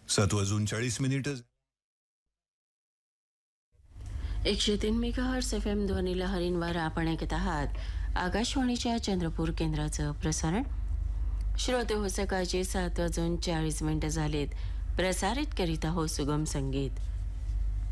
7:40 103 megahertz FM ध्वनी लहरींवर आपण ऐकत आहात आकाशवाणीच्या चंद्रपूर केंद्राचं प्रसारण. श्रोते हो, सकाळचे 7:40 झालेत. प्रसारित करीत आहोत सुगम संगीत.